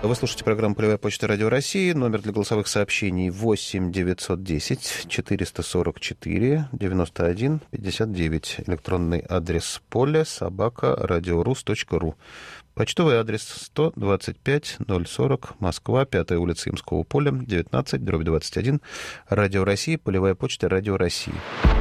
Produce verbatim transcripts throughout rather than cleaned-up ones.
Вы слушаете программу «Полевая почта Радио России». Номер для голосовых сообщений восемь девятьсот десять четыреста сорок четыре девяносто один пятьдесят девять. Электронный адрес поля собака радиорус точка ру. Почтовый адрес сто двадцать пять ноль сорок, Москва, пятая улица Ямского поля, девятнадцать, дробь двадцать один. Радио России, полевая почта Радио России.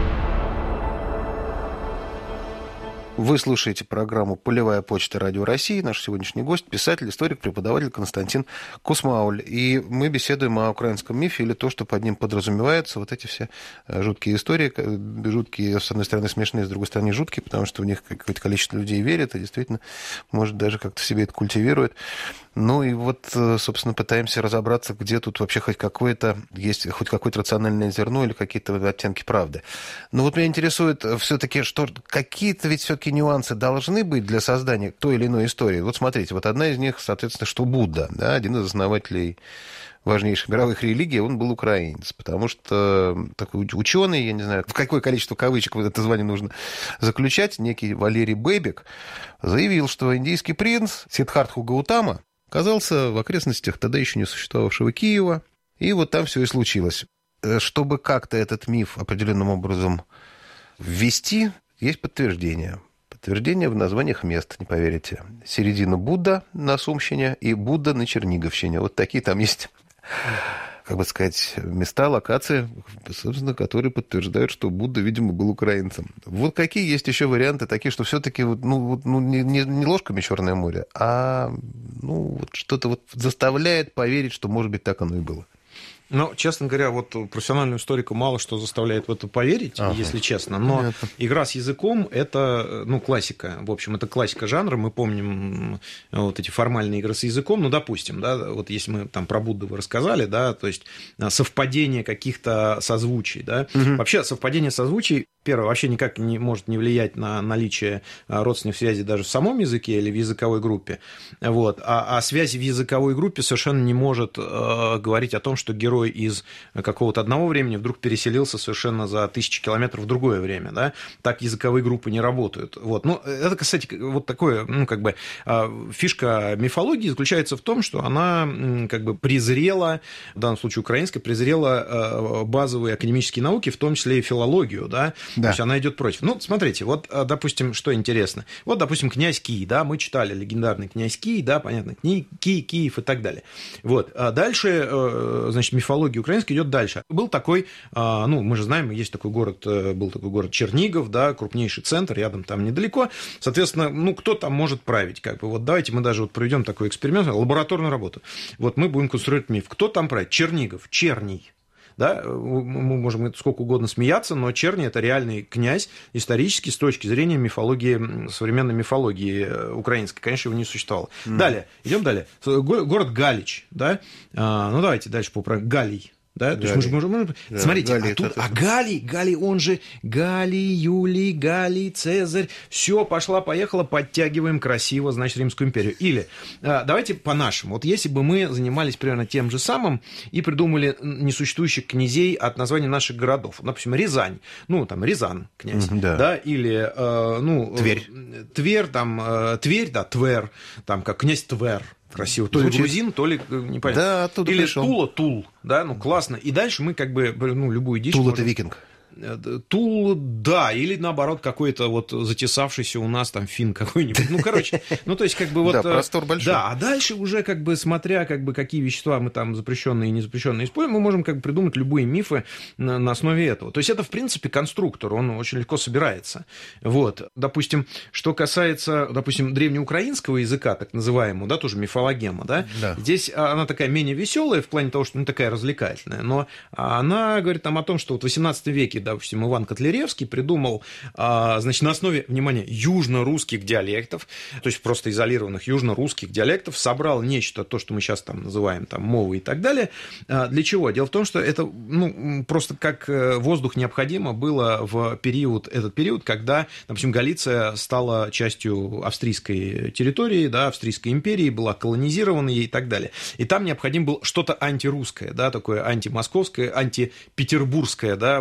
Вы слушаете программу «Полевая почта Радио России». Наш сегодняшний гость – писатель, историк, преподаватель Константин Кусмауль. И мы беседуем о украинском мифе или то, что под ним подразумевается. Вот эти все жуткие истории, жуткие, с одной стороны, смешные, с другой стороны, жуткие, потому что в них какое-то количество людей верит и действительно, может, даже как-то себе это культивирует. Ну и вот, собственно, пытаемся разобраться, где тут вообще хоть какое-то, есть хоть какое-то рациональное зерно или какие-то оттенки правды. Но вот меня интересует все-таки, что какие-то ведь все-таки нюансы должны быть для создания той или иной истории. Вот смотрите, вот одна из них, соответственно, что Будда, да, один из основателей важнейших мировых религий, он был украинец, потому что такой ученый, я не знаю, в какое количество кавычек вот это звание нужно заключать, некий Валерий Бебек заявил, что индийский принц Сиддхартха Гаутама оказался в окрестностях тогда еще не существовавшего Киева, и вот там все и случилось. Чтобы как-то этот миф определенным образом ввести, есть подтверждение. Подтверждение в названиях мест, не поверите. Середина Будда на Сумщине и Будда на Черниговщине. Вот такие там есть, как бы сказать, места, локации, собственно, которые подтверждают, что Будда, видимо, был украинцем. Вот какие есть еще варианты такие, что все-таки ну, ну, не, не ложками Черное море, а ну, вот что-то вот заставляет поверить, что, может быть, так оно и было. Ну, честно говоря, вот профессиональному историку мало что заставляет в это поверить, ага. если честно. Но Понятно. Игра с языком – это, ну, классика. В общем, это классика жанра. Мы помним вот эти формальные игры с языком. Ну, допустим, да, вот если мы там про Будду вы рассказали, да, то есть совпадение каких-то созвучий, да. Угу. Вообще совпадение созвучий, первое, вообще никак не может не влиять на наличие родственных связей даже в самом языке или в языковой группе. Вот. А, а связь в языковой группе совершенно не может э, говорить о том, что герой из какого-то одного времени вдруг переселился совершенно за тысячи километров в другое время, да, так языковые группы не работают. Вот. Ну, это, кстати, вот такое, ну, как бы, фишка мифологии заключается в том, что она, как бы, презрела, в данном случае украинская, презрела базовые академические науки, в том числе и филологию, да, да. То есть она идет против. Ну, смотрите, вот, допустим, что интересно, вот, допустим, князь Кий, да, мы читали легендарный князь Кий, да, понятно, Кий, Киев и так далее. Вот. А дальше, значит, мифология Мифология украинская идет дальше. Был такой, ну, мы же знаем, есть такой город, был такой город Чернигов, да, крупнейший центр, рядом там недалеко. Соответственно, ну, кто там может править? Как бы, вот давайте мы даже вот проведем такой эксперимент, лабораторную работу. Вот мы будем конструировать миф. Кто там правит? Чернигов, Черний. Да, мы можем сколько угодно смеяться, но Черний – это реальный князь исторически с точки зрения мифологии, современной мифологии украинской. Конечно, его не существовало. Mm. Далее, идем далее. Город Галич, да, ну давайте дальше по Галий. Да? То есть мы же можем, можем... Да, смотрите, Галий, а, тут, а Галий, Галий, он же Галий, Юлий, Галий, Цезарь, все, пошла-поехала, подтягиваем красиво, значит, Римскую империю. Или давайте по-нашему, вот если бы мы занимались примерно тем же самым и придумали несуществующих князей от названий наших городов, допустим, Рязань, ну, там, Рязан, князь, да, да? Или, ну, Тверь, Тверь, там, Тверь, да, Твер, там, как князь Твер. Красиво. То Звучит... ли грузин, то ли непонятно. Да, оттуда Или пришел. Тула, Тул. Да, ну классно. И дальше мы как бы, ну, любую дичь... Тул можем... это викинг. Тул, да, или наоборот какой-то вот затесавшийся у нас там фин какой-нибудь. Ну, короче, ну, то есть как бы вот... Да, простор большой. Да, а дальше уже как бы смотря как бы какие вещества мы там запрещенные и незапрещенные используем, мы можем как бы придумать любые мифы на, на основе этого. То есть это, в принципе, конструктор, он очень легко собирается. Вот, допустим, что касается, допустим, древнеукраинского языка, так называемого, да, тоже мифологема, да, да. Здесь она такая менее веселая в плане того, что не такая развлекательная, но она говорит там о том, что вот в восемнадцатом веке, допустим, Иван Котляревский придумал, значит, на основе, внимания, южно-русских диалектов, то есть просто изолированных южно-русских диалектов, собрал нечто, то, что мы сейчас там называем там мовой и так далее. Для чего? Дело в том, что это, ну, просто как воздух необходимо было в период, этот период, когда, допустим, Галиция стала частью австрийской территории, да, Австрийской империи, была колонизирована ей и так далее. И там необходимо было что-то антирусское, да, такое антимосковское, антипетербургское, да, уже на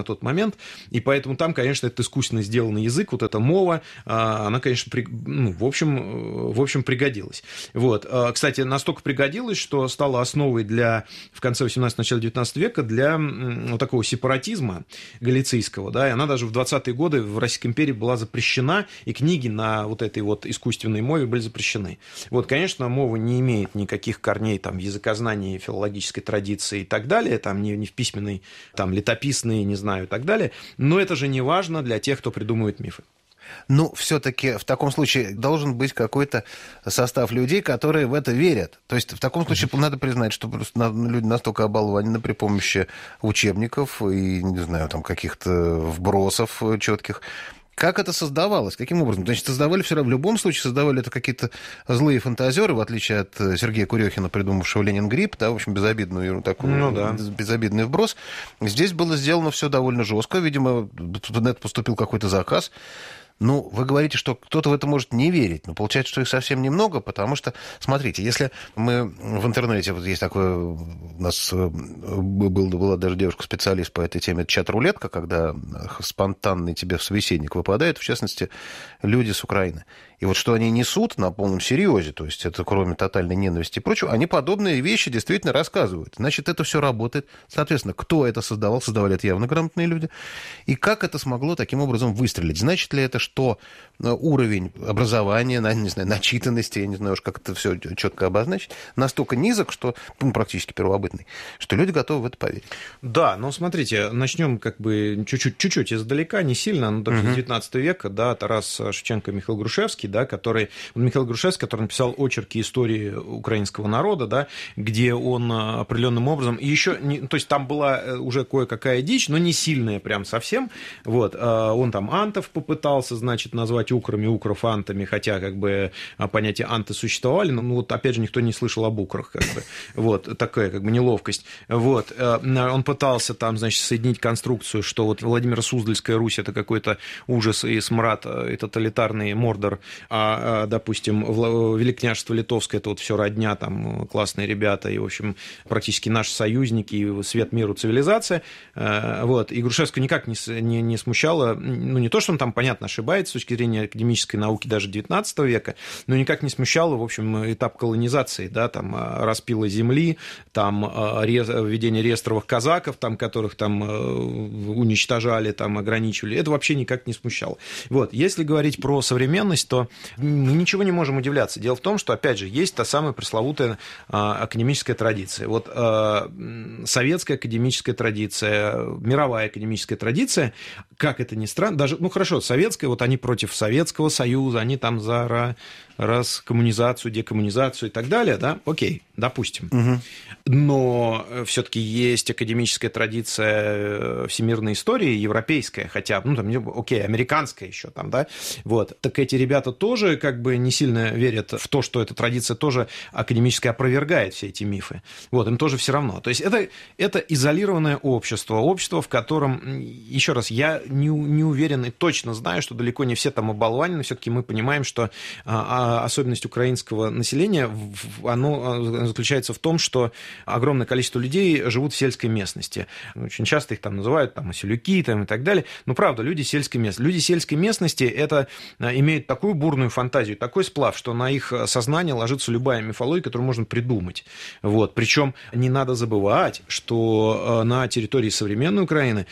тот момент, и поэтому там, конечно, этот искусственно сделанный язык, вот эта мова, она, конечно, при, ну, в общем, в общем, пригодилась. Вот. Кстати, настолько пригодилась, что стала основой для, в конце восемнадцатого, начале девятнадцатого века для вот такого сепаратизма галицийского, да, и она даже в двадцатые годы в Российской империи была запрещена, и книги на вот этой вот искусственной мове были запрещены. Вот, конечно, мова не имеет никаких корней там, в языкознании, филологической традиции и так далее, там, не, не в письменной, там, летописной, не знаю, и так далее, но это же не важно для тех, кто придумывает мифы. Ну, все-таки в таком случае должен быть какой-то состав людей, которые в это верят. То есть в таком случае mm-hmm. надо признать, что просто люди настолько оболванены при помощи учебников и, не знаю, там каких-то вбросов четких. Как это создавалось? Каким образом? Значит, создавали все равно, в любом случае создавали это какие-то злые фантазеры, в отличие от Сергея Курехина, придумавшего Ленин грипп, да, в общем, безобидную, такой, ну, да. безобидный вброс. Здесь было сделано все довольно жестко. Видимо, на это поступил какой-то заказ. Ну, вы говорите, что кто-то в это может не верить, но получается, что их совсем немного, потому что, смотрите, если мы в интернете, вот есть такое, у нас был, была даже девушка-специалист по этой теме, чат-рулетка, когда спонтанный тебе собеседник выпадает, в частности, люди с Украины. И вот что они несут на полном серьезе, то есть это кроме тотальной ненависти и прочего, они подобные вещи действительно рассказывают. Значит, это все работает. Соответственно, кто это создавал? Создавали это явно грамотные люди. И как это смогло таким образом выстрелить? Значит ли это, что уровень образования, не знаю, начитанности, я не знаю уж, как это все четко обозначить, настолько низок, что, ну, практически первобытный, что люди готовы в это поверить? Да, но смотрите, начнем как бы чуть-чуть, чуть-чуть издалека, не сильно, но даже с девятнадцатого века, да, Тарас Шевченко, Михаил Грушевский, да, который, Михаил Грушевский, который написал очерки истории украинского народа, да, где он определенным образом, и еще, не, то есть там была уже кое-какая дичь, но не сильная прям совсем, вот, он там антов попытался, значит, назвать украми, укров антами, хотя как бы понятие анты существовали, но ну, вот опять же никто не слышал об украх, как бы, вот, такая как бы неловкость, вот, он пытался там, значит, соединить конструкцию, что вот Владимир Суздальская Русь это какой-то ужас и смрад, и тоталитарный Мордор, а, допустим, Великокняжество Литовское, это вот все родня, там классные ребята, и, в общем, практически наши союзники, и свет миру, цивилизация, вот, и Грушевского никак не, не, не смущало, ну, не то, что он там, понятно, ошибается с точки зрения академической науки даже девятнадцатого века, но никак не смущало, в общем, этап колонизации, да, там, распила земли, там, введение реестровых казаков, там, которых там уничтожали, там, ограничивали, это вообще никак не смущало. Вот, если говорить про современность, то мы ничего не можем удивляться. Дело в том, что, опять же, есть та самая пресловутая академическая традиция. Вот советская академическая традиция, мировая академическая традиция, как это ни странно, даже, ну, хорошо, советская, вот они против Советского Союза, они там за раскоммунизацию, декоммунизацию и так далее, да, окей, допустим. Угу. Но все-таки есть академическая традиция всемирной истории, европейская, хотя, ну, там, окей, американская еще там, да, вот, так эти ребята тоже как бы не сильно верят в то, что эта традиция тоже академически опровергает все эти мифы, вот, им тоже все равно. То есть это, это изолированное общество, общество, в котором, еще раз, я не, не уверен и точно знаю, что далеко не все там оболванены, все-таки мы понимаем, что особенность украинского населения, оно заключается в том, что огромное количество людей живут в сельской местности. Очень часто их там называют там, селюки там, и так далее. Но правда, люди сельской местности. Люди сельской местности это имеют такую бурную фантазию, такой сплав, что на их сознание ложится любая мифология, которую можно придумать. Вот. Причем не надо забывать, что на территории современной Украины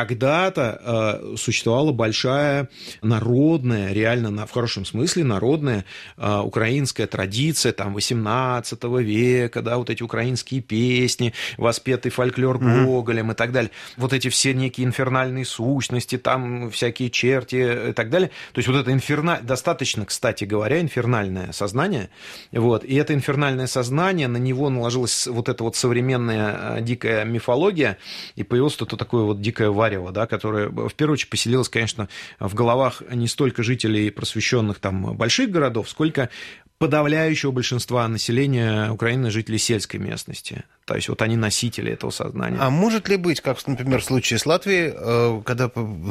когда-то существовала большая народная, реально в хорошем смысле народная украинская традиция там, восемнадцатого века, да, вот эти украинские песни, воспетый фольклор Гоголем mm-hmm. и так далее. Вот эти все некие инфернальные сущности, там всякие черти и так далее. То есть вот это инфернальное, достаточно, кстати говоря, инфернальное сознание. Вот. И это инфернальное сознание, на него наложилась вот эта вот современная дикая мифология, и появилось что-то такое вот дикое варево, да, которое в первую очередь поселилось, конечно, в головах не столько жителей просвещенных там больших городов, сколько подавляющего большинства населения Украины жителей сельской местности. То есть вот они носители этого сознания. А может ли быть, как, например, в случае с Латвией, когда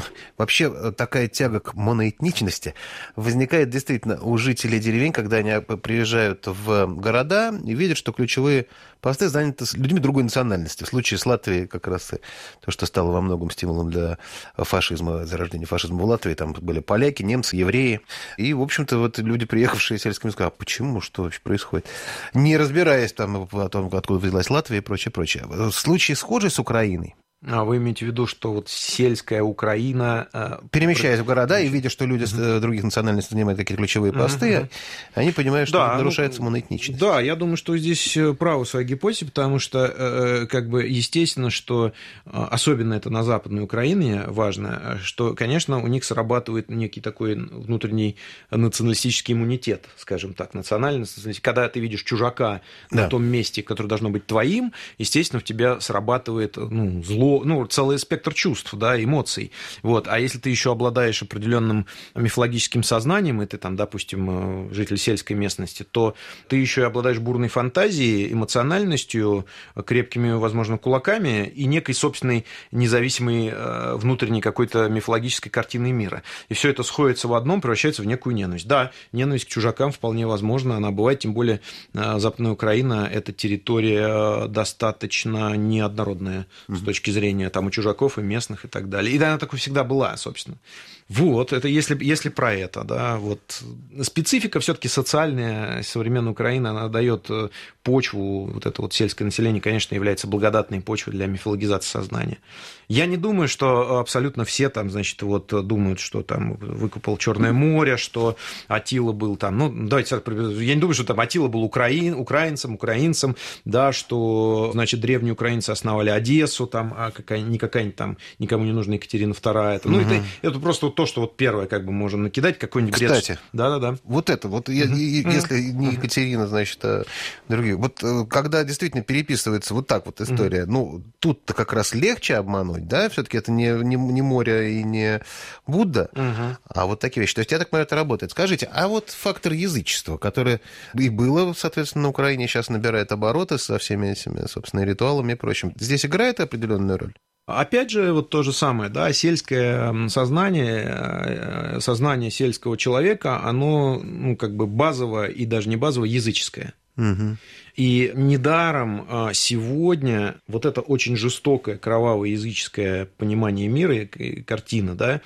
вообще такая тяга к моноэтничности возникает действительно у жителей деревень, когда они приезжают в города и видят, что ключевые посты заняты людьми другой национальности. В случае с Латвией как раз то, что стало во многом стимулом для фашизма, зарождения фашизма в Латвии, там были поляки, немцы, евреи. И, в общем-то, вот люди, приехавшие из сельских местах, а почему, что вообще происходит? Не разбираясь там о том, откуда взялась Латвия и прочее, прочее. В случае схожий с Украиной. А вы имеете в виду, что вот сельская Украина... Перемещаясь в города и видя, что люди uh-huh. других национальностей занимают какие-то ключевые посты, uh-huh. они понимают, что да, нарушается ну, моноэтничность. Да, я думаю, что здесь правы своей гипотезе, потому что, как бы, естественно, что особенно это на Западной Украине важно, что, конечно, у них срабатывает некий такой внутренний националистический иммунитет, скажем так, национальный. Когда ты видишь чужака да. на том месте, которое должно быть твоим, естественно, в тебя срабатывает ну, зло, ну, целый спектр чувств, да, эмоций. Вот. А если ты еще обладаешь определенным мифологическим сознанием, и ты там, допустим, житель сельской местности, то ты еще и обладаешь бурной фантазией, эмоциональностью, крепкими, возможно, кулаками и некой собственной независимой внутренней какой-то мифологической картиной мира. И все это сходится в одном, превращается в некую ненависть. Да, ненависть к чужакам вполне возможна, она бывает, тем более Западная Украина – это территория достаточно неоднородная mm-hmm. с точки зрения там и чужаков, и местных, и так далее. И она такой всегда была, собственно. Вот, это если, если про это, да, вот. Специфика все-таки социальная современной Украины, она дает почву, вот это вот сельское население, конечно, является благодатной почвой для мифологизации сознания. Я не думаю, что абсолютно все там, значит, вот думают, что там выкупал Черное море, что Аттила был там, ну, давайте, я не думаю, что там Аттила был украин, украинцем, украинцем, да, что, значит, древние украинцы основали Одессу, там, а какая, не какая-нибудь там никому не нужна Екатерина вторая. Это, ну, угу. это, это просто вот то, что вот первое, как бы, можем накидать, какой-нибудь бред. Кстати, да-да-да. Вот это, вот, угу. если не Екатерина, значит, а другие. Вот когда действительно переписывается вот так вот история, угу. ну, тут-то как раз легче обмануть, да, все-таки это не, не, не море и не Будда, угу. а вот такие вещи. То есть, я так понимаю, это работает. Скажите, а вот фактор язычества, которое и было, соответственно, на Украине, сейчас набирает обороты со всеми этими, собственно, ритуалами и прочим, здесь играет определенную роль? Опять же, вот то же самое, да, сельское сознание, сознание сельского человека, оно, ну, как бы базово и даже не базово, языческое. Угу. И недаром сегодня вот это очень жестокое, кровавое языческое понимание мира и картина, да,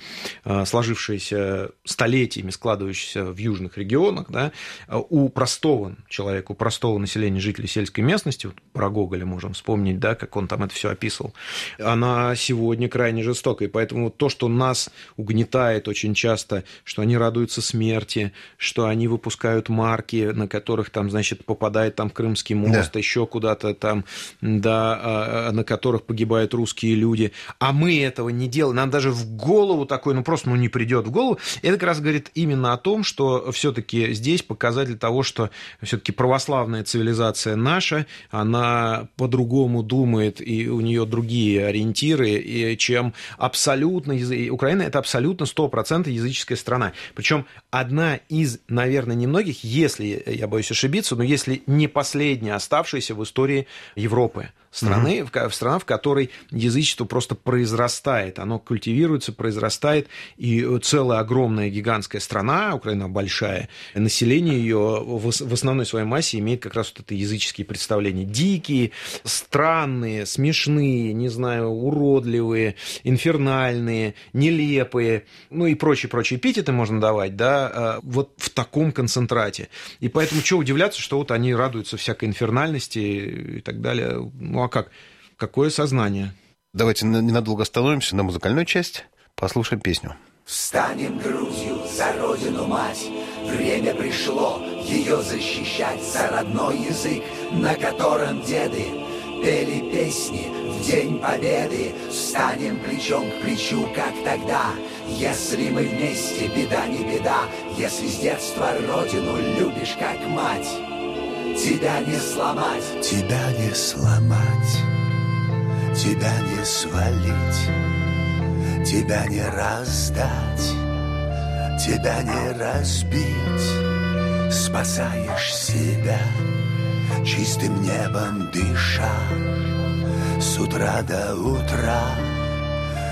сложившаяся столетиями, складывающаяся в южных регионах, да, у простого человека, у простого населения, жителей сельской местности, вот про Гоголя можем вспомнить, да, как он там это все описывал, она сегодня крайне жестокая. И поэтому вот то, что нас угнетает очень часто, что они радуются смерти, что они выпускают марки, на которых там, значит, попадает там в Крым мост, да. еще куда-то там, да, на которых погибают русские люди, а мы этого не делаем, нам даже в голову такой, ну просто ну, не придет в голову. Это как раз говорит именно о том, что все-таки здесь показатель того, что все-таки православная цивилизация наша, она по-другому думает, и у нее другие ориентиры, чем абсолютно... Украина – это абсолютно сто процентов языческая страна. Причем одна из, наверное, немногих, если, я боюсь ошибиться, но если не последняя, оставшаяся в истории Европы. Страны, mm-hmm. страна, в которой язычество просто произрастает, оно культивируется, произрастает, и целая огромная гигантская страна, Украина большая, население ее в основной своей массе имеет как раз вот это языческие представления. Дикие, странные, смешные, не знаю, уродливые, инфернальные, нелепые, ну и прочие-прочие эпитеты можно давать, да, вот в таком концентрате. И поэтому что удивляться, что вот они радуются всякой инфернальности и так далее. Ну а как? Какое сознание? Давайте ненадолго остановимся на музыкальную часть, послушаем песню. Встанем Грузию за родину мать, время пришло ее защищать, за родной язык, на котором деды пели песни в День Победы. Встанем плечом к плечу, как тогда, если мы вместе, беда не беда, если с детства родину любишь как мать. Тебя не сломать, тебя не сломать, тебя не свалить, тебя не раздать, тебя не разбить. Спасаешь себя, чистым небом дыша, с утра до утра.